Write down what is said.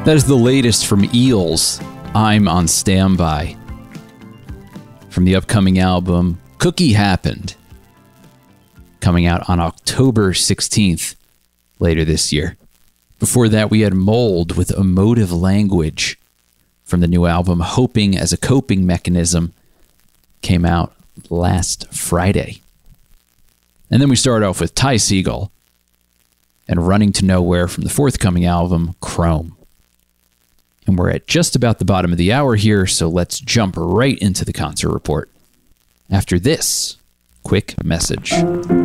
That is the latest from Eels, I'm on Standby. From the upcoming album, Cookie Happened, coming out on October 16th, later this year. Before that, we had Mold with Emotive Language from the new album, Hoping as a Coping Mechanism, came out last Friday. And then we start off with Ty Segall and Running to Nowhere from the forthcoming album, Chrome. And we're at just about the bottom of the hour here, so let's jump right into the concert report. After this quick message.